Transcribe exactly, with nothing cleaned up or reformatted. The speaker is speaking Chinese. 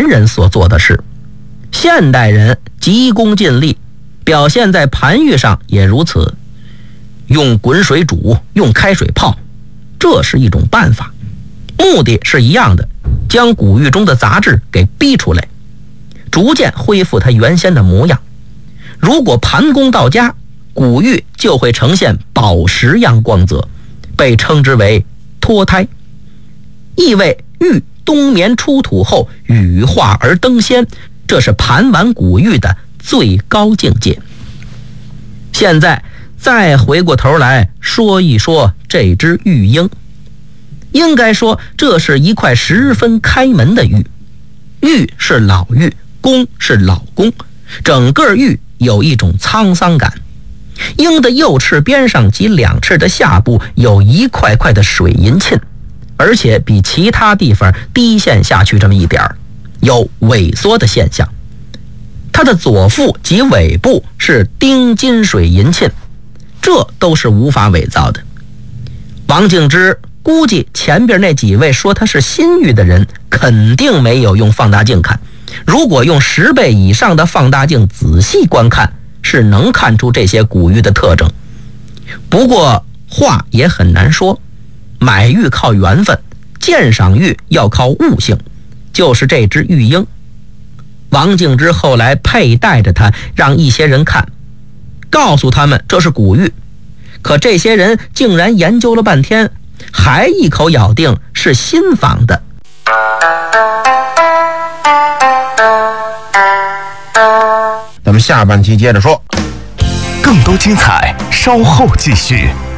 人所做的事。现代人急功近利，表现在盘玉上也如此，用滚水煮，用开水泡，这是一种办法，目的是一样的，将古玉中的杂质给逼出来，逐渐恢复它原先的模样。如果盘工到家，古玉就会呈现宝石样光泽，被称之为脱胎，意味玉冬眠出土后羽化而登仙，这是盘完古玉的最高境界。现在再回过头来说一说这只玉鹰，应该说这是一块十分开门的玉。玉是老玉，弓是老弓，整个玉有一种沧桑感。鹰的右翅边上及两翅的下部有一块块的水银沁，而且比其他地方低陷下去这么一点儿，有萎缩的现象。它的左腹及尾部是丁金水银沁，这都是无法伪造的。王敬之估计前边那几位说它是新玉的人肯定没有用放大镜看，如果用十倍以上的放大镜仔细观看，是能看出这些古玉的特征。不过话也很难说，买玉靠缘分，鉴赏玉要靠悟性，就是这只玉鹰。王敬之后来佩戴着它让一些人看，告诉他们这是古玉，可这些人竟然研究了半天，还一口咬定是新仿的。 咱们下半期接着说， 更多精彩稍后继续。